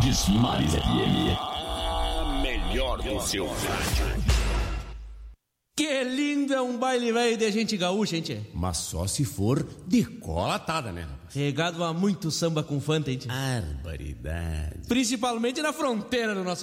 Verdes Mares FM. A melhor do seu rádio. Que lindo é um baile velho de gente gaúcha, hein, tchê? Mas só se for de cola atada, né, rapaz? Regado a muito samba com fanta, hein, tchê? Barbaridade. Principalmente na fronteira do nosso